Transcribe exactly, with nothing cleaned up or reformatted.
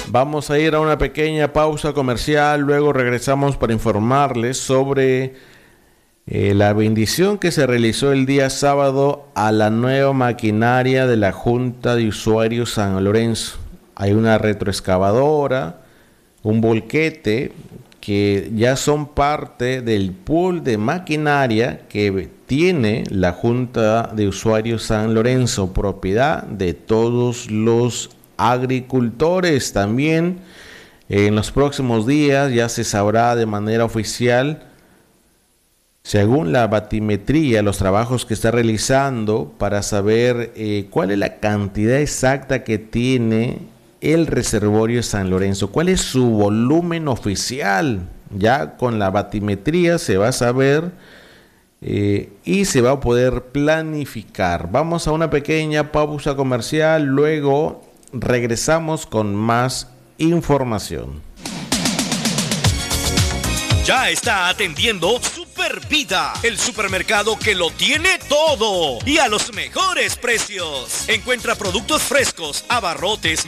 Vamos a ir a una pequeña pausa comercial, luego regresamos para informarles sobre eh, la bendición que se realizó el día sábado a la nueva maquinaria de la Junta de Usuarios San Lorenzo. Hay una retroexcavadora, un volquete que ya son parte del pool de maquinaria que tiene la Junta de Usuarios San Lorenzo, propiedad de todos los agricultores. También en los próximos días ya se sabrá de manera oficial, según la batimetría, los trabajos que está realizando para saber eh, cuál es la cantidad exacta que tiene el reservorio San Lorenzo, cuál es su volumen oficial. Ya con la batimetría se va a saber eh, y se va a poder planificar. Vamos a una pequeña pausa comercial, luego regresamos con más información. Ya está atendiendo Super Vida, el supermercado que lo tiene todo y a los mejores precios. Encuentra productos frescos, abarrotes,